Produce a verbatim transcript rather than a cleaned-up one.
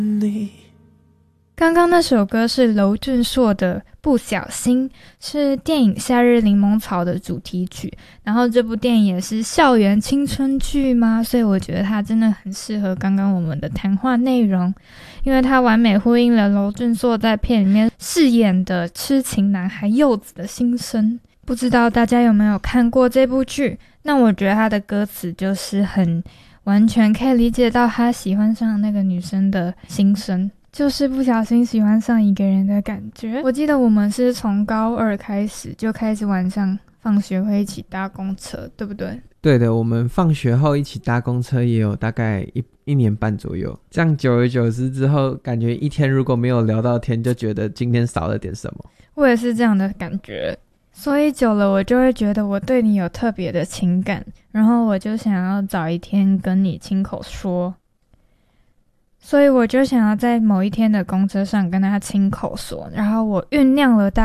你。 刚刚那首歌是娄俊硕的《不小心》，是电影《夏日柠檬草》的主题曲。然后这部电影也是校园青春剧嘛，所以我觉得它真的很适合刚刚我们的谈话内容，因为它完美呼应了娄俊硕在片里面饰演的痴情男孩柚子的心声。不知道大家有没有看过这部剧？那我觉得他的歌词就是很完全可以理解到他喜欢上那个女生的心声，就是不小心喜欢上一个人的感觉。我记得我们是从高二开始就开始晚上放学会一起搭公车，对不对？ 对的，我们放学后一起搭公车也有大概一一年半左右。这样久而久之之后，感觉一天如果没有聊到天，就觉得今天少了点什么。 我也是这样的感觉，所以久了我就会觉得我对你有特别的情感，然后我就想要找一天跟你亲口说。所以我就想要在某一天的公车上跟他亲口说，然后我酝酿了大